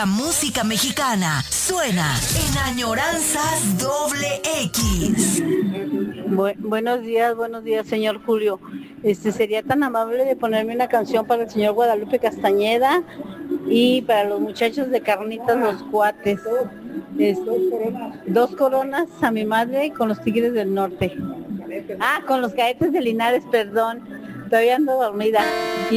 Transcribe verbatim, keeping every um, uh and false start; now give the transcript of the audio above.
La música mexicana suena en Añoranzas Doble X. Bu- buenos días, buenos días, señor Julio. Este, ¿sería tan amable de ponerme una canción para el señor Guadalupe Castañeda y para los muchachos de Carnitas Los Cuates? Es- dos coronas a mi madre con los Tigres del Norte. Ah, con los Cadetes de Linares, perdón. Todavía ando dormida.